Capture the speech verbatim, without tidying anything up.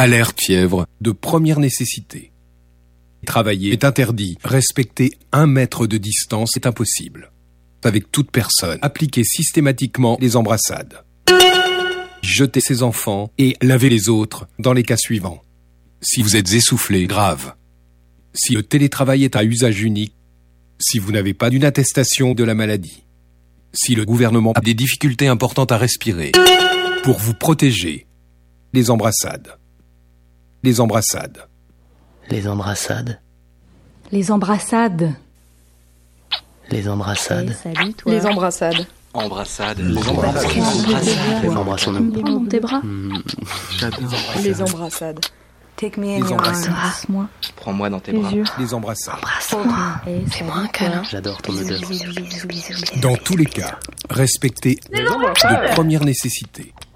Alerte fièvre de première nécessité. Travailler est interdit. Respecter un mètre de distance est impossible. Avec toute personne, appliquez systématiquement les embrassades. Jetez ses enfants et lavez les autres dans les cas suivants. Si vous êtes essoufflé, grave. Si le télétravail est à usage unique. Si vous n'avez pas d'une attestation de la maladie. Si le gouvernement a des difficultés importantes à respirer. Pour vous protéger. Les embrassades. Les embrassades. Les embrassades. Les embrassades. Les embrassades. Hey, salut, toi. Les embrassades. Embrassades. Les embrassades. Les embrassons-nous. Prends dans tes bras. Mmh. Les embrassades. Take me Les in your embrassades. arms. Moi. Prends-moi dans tes Les bras. yeux. Les embrassades. Embrasse-moi. Hey, Fais-moi un salut, câlin. toi. J'adore ton odeur. Dans tous les cas, respectez de première nécessité.